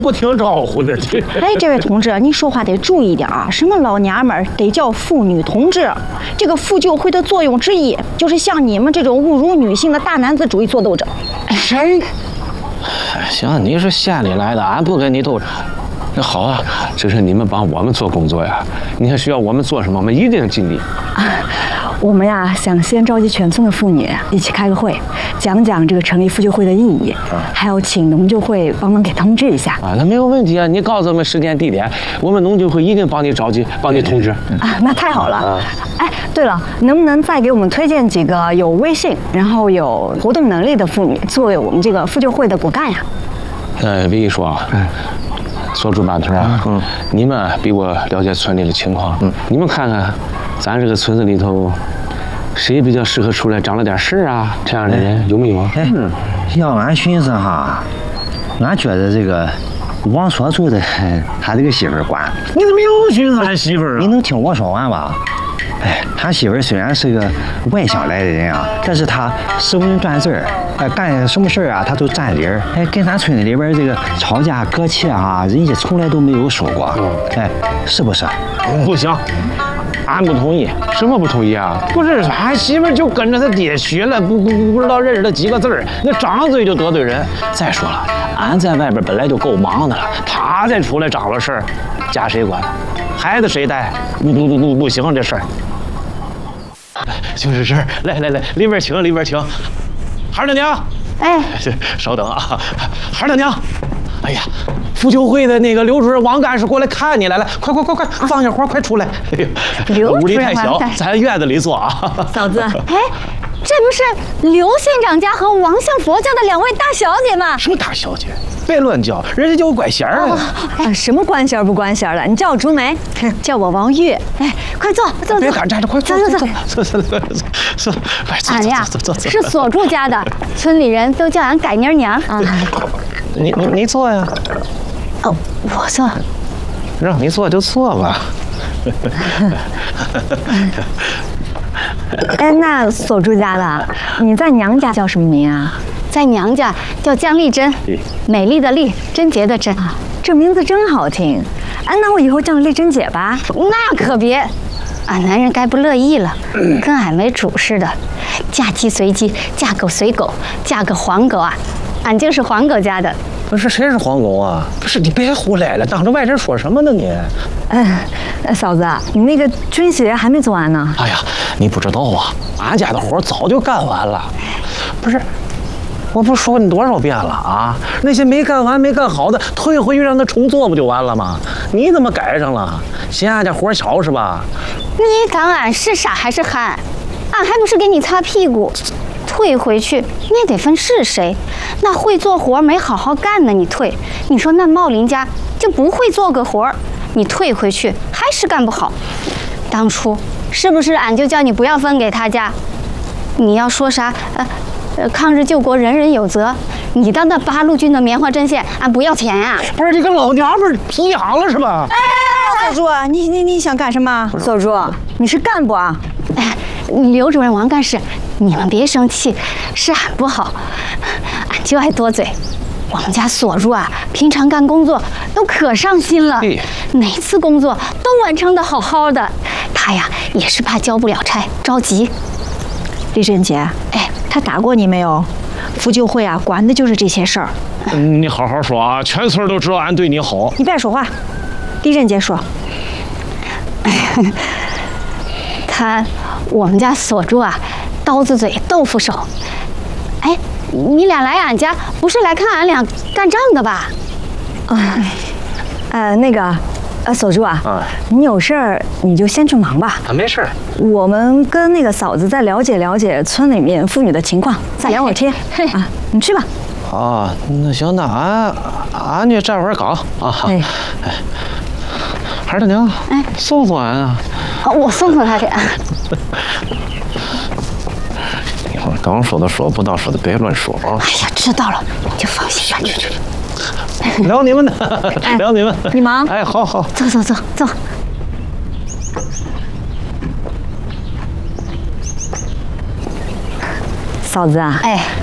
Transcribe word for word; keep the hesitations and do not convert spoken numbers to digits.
不听招呼的。 哎，这位同志，你说话得注意点啊！什么老娘们儿得叫妇女同志。这个妇救会的作用之一，就是向你们这种侮辱女性的大男子主义做斗争。 谁？行，你是县里来的，俺不跟你斗争。那好啊，这是你们帮我们做工作呀。你还需要我们做什么？我们一定尽力。 啊，我们呀想先召集全村的妇女一起开个会，讲讲这个成立妇救会的意义，还要请农救会帮忙给通知一下。 啊，那没有问题啊！你告诉我们时间地点，我们农救会一定帮你召集，帮你通知。 啊，那太好了。啊、哎，对了，能不能再给我们推荐几个有威信，然后有活动能力的妇女，作为我们这个妇救会的骨干呀？ 呃，魏一说啊。嗯。所住半屯啊，嗯，你们比我了解村里的情况，嗯，你们看看，咱这个村子里头，谁比较适合出来长了点事啊？这样的人有没有？ 哎，要俺寻思哈，俺觉得这个王所住的他这个媳妇儿管。 你怎么又寻思俺媳妇儿啊？ 你能听我说完吧？哎，他媳妇儿虽然是个外乡来的人啊，但是他识文断字儿，哎，干什么事儿啊，他都占理儿。哎，跟咱村子里边这个吵架搁气啊，人家从来都没有说过。哎，是不是？ 不行，俺不同意。什么不同意啊？不是，俺媳妇儿就跟着他爹学了，不不不知道认识了几个字儿，那张嘴就得罪人。再说了，俺在外边本来就够忙的了，他再出来找了事儿，家谁管？孩子谁带？不不不不不行，这事儿。就是这儿，来来来，里边请，里边请。孩儿的娘， 哎， 稍等啊，孩儿的娘，哎呀，妇救会的那个刘主任王干事过来看你来了，快快快快，放下活，快出来。哎呦， 刘屋里太小，咱院子里坐啊。 嫂子，哎。这不是刘县长家和王相佛家的两位大小姐吗？ 什么大小姐？别乱叫，人家叫我管弦儿啊！ 哎，什么管弦不管弦的？你叫我竹梅，叫我王玉。哎，快坐，坐坐。 别赶站着，快坐坐坐坐坐坐坐。 俺呀，是所住家的，村里人都叫俺改妮娘啊。 你你你坐呀。 哦，我坐。 让你坐就坐吧。 哎，那所住家的，你在娘家叫什么名啊？ 在娘家叫姜丽珍，美丽的丽，贞洁的贞啊， 这名字真好听。哎，那我以后叫你丽珍姐吧。 那可别，俺男人该不乐意了，跟俺没主似的，嫁鸡随鸡，嫁狗随狗，嫁个黄狗啊，俺就是黄狗家的。 不是谁是黄狗啊？不是你别胡来了，当着外人说什么呢你？ 嗯，嫂子，你那个军鞋还没做完呢。 哎呀，你不知道啊，俺家的活早就干完了。不是，我不说你多少遍了啊？那些没干完、没干好的，退回去让他重做不就完了吗？你怎么改上了？嫌俺家活少是吧？ 你讲俺是傻还是憨？俺还不是给你擦屁股。退回去，你也得分是谁。那会做活没好好干呢，你退。你说那茂林家就不会做个活，你退回去还是干不好。当初是不是俺就叫你不要分给他家？你要说啥？呃，呃，抗日救国人人有责。你当那八路军的棉花针线，俺不要钱呀、啊？ 不是你个老娘们儿皮痒了是吧？ 哎哎哎，锁住！你你你想干什么？锁住！你是干部啊？ 哎，刘主任、王干事。你们别生气，是俺不好，俺就爱多嘴。我们家锁住啊，平常干工作都可上心了，哪次工作都完成的好好的。他呀也是怕交不了差，着急。 丽珍姐，哎，他打过你没有？妇救会啊，管的就是这些事儿。 嗯，你好好说啊，全村都知道俺对你好。 你别说话，丽珍姐说。 他，我们家锁住啊。刀子嘴豆腐手，哎，你俩来俺家不是来看俺俩干仗的吧？ 啊，呃，那个，呃，锁住啊，啊你有事儿你就先去忙吧。 啊，没事。 我们跟那个嫂子再了解了解村里面妇女的情况，再聊会儿天。啊，你去吧。 啊，那行，那俺俺就这会儿搞啊。哎，哎，孩儿的娘，哎，送送俺啊。 好，我送送他去。 当说的说，不当说的别乱说啊！ 哎呀，知道了，就放心吧。 去去去，聊你们的，聊你们。 你忙。 哎，好好， 走走走走。 嫂子啊， 哎，